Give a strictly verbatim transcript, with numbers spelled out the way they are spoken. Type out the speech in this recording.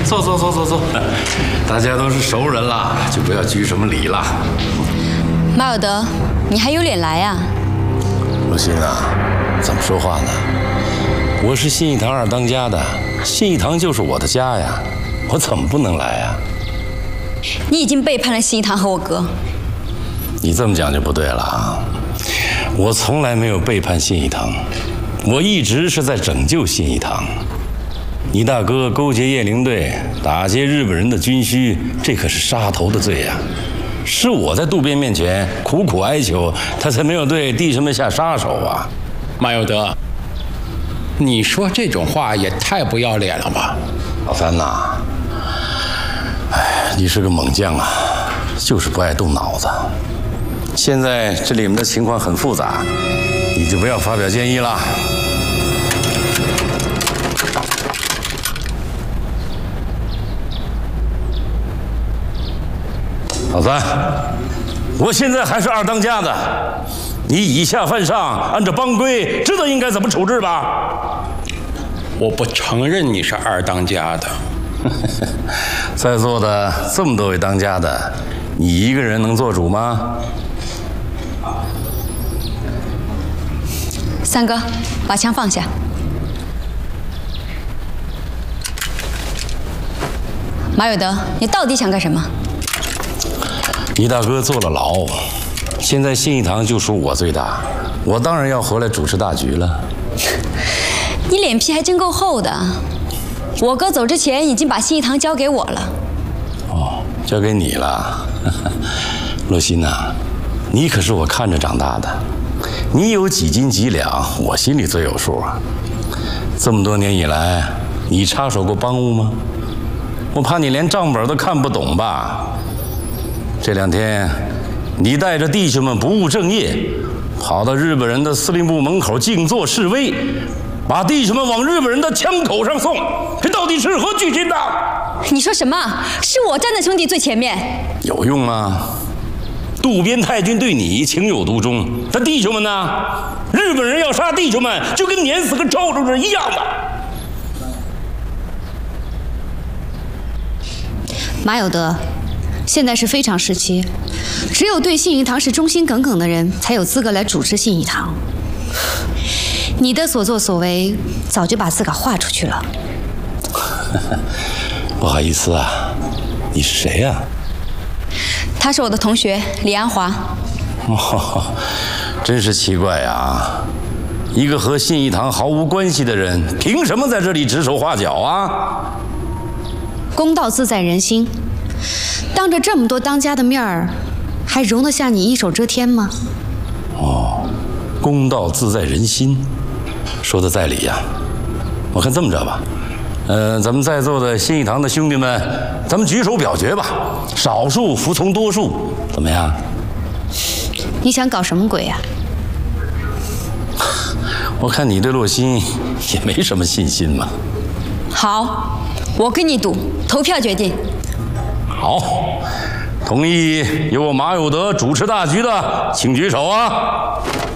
坐坐坐坐坐，大家都是熟人了，就不要拘什么礼了。 马有德，你还有脸来呀？ 陆欣啊，怎么说话呢？我是信义堂二当家的，信义堂就是我的家呀，我怎么不能来呀？ 你已经背叛了信义堂和我哥。 你这么讲就不对了啊！我从来没有背叛信义堂，我一直是在拯救信义堂。你大哥勾结叶灵队，打劫日本人的军需，这可是杀头的罪呀！是我在渡边面前苦苦哀求，他才没有对弟兄们下杀手啊！ 马有德，你说这种话也太不要脸了吧！ 老三呐，哎，你是个猛将啊，就是不爱动脑子。现在这里面的情况很复杂，你就不要发表建议了。老三，我现在还是二当家的，你以下犯上，按照帮规，知道应该怎么处置吧？ 我不承认你是二当家的。 在座的这么多位当家的，你一个人能做主吗？ 三哥，把枪放下。马有德，你到底想干什么？ 你大哥坐了牢，现在信义堂就属我最大，我当然要回来主持大局了。 你脸皮还真够厚的。我哥走之前已经把信义堂交给我了。 哦，交给你了。洛心呐，你可是我看着长大的，你有几斤几两，我心里最有数啊。这么多年以来，你插手过帮务吗？我怕你连账本都看不懂吧。这两天，你带着弟兄们不务正业，跑到日本人的司令部门口静坐示威，把弟兄们往日本人的枪口上送，这到底是何居心呐？ 你说什么？是我站在兄弟最前面， 有用吗？渡边太君对你情有独钟，那弟兄们呢？日本人要杀弟兄们，就跟碾死个臭虫子一样的。 马有德，现在是非常时期，只有对信义堂是忠心耿耿的人，才有资格来主持信义堂。你的所作所为，早就把自个儿画出去了。 不好意思啊，你是谁呀？ 他是我的同学李安华。 哦，真是奇怪呀！一个和信义堂毫无关系的人，凭什么在这里指手画脚啊？ 公道自在人心，当着这么多当家的面儿，还容得下你一手遮天吗？ 哦，公道自在人心，说的在理呀。我看这么着吧，呃，咱们在座的信义堂的兄弟们，咱们举手表决吧，少数服从多数，怎么样？ 你想搞什么鬼呀？ 我看你对洛心也没什么信心嘛。 好，我跟你赌，投票决定。 好，同意由我马有德主持大局的，请举手啊！